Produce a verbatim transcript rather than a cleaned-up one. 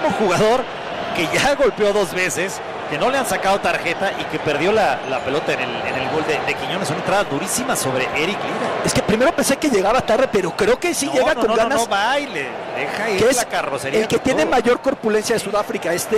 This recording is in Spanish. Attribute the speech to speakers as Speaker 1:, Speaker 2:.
Speaker 1: mismo jugador que ya golpeó dos veces, que no le han sacado tarjeta y que perdió la, la pelota en el, en el gol de, de Quiñones. Una entrada durísima sobre Eric Lira.
Speaker 2: Es que primero pensé que llegaba tarde, pero creo que sí
Speaker 1: no,
Speaker 2: llega
Speaker 1: no,
Speaker 2: con
Speaker 1: no,
Speaker 2: ganas.
Speaker 1: No, no, baile, deja ir
Speaker 2: que es
Speaker 1: la carrocería.
Speaker 2: el que tiene
Speaker 1: todo.
Speaker 2: mayor corpulencia de Sudáfrica, este